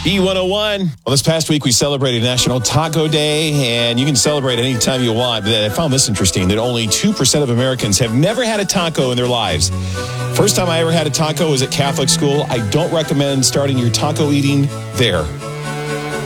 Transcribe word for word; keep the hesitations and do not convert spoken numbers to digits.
B one oh one. Well, this past week we celebrated National Taco Day, and you can celebrate anytime you want. But I found this interesting, that only two percent of Americans have never had a taco in their lives. First time I ever had a taco was at Catholic school. I don't recommend starting your taco eating there.